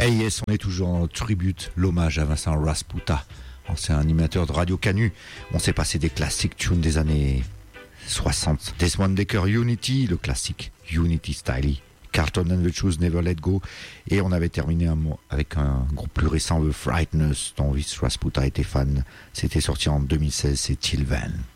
Et yes, on est toujours en tribute, l'hommage à Vincent Rasputa, ancien animateur de Radio Canu. On s'est passé des classiques tunes des années 60. Desmond Dekker, Unity, le classique Unity Style. Carlton and the Shoes, Never Let Go. Et on avait terminé avec un groupe plus récent, The Frighteners, dont Vince Rasputa était fan. C'était sorti en 2016, c'est Till Van.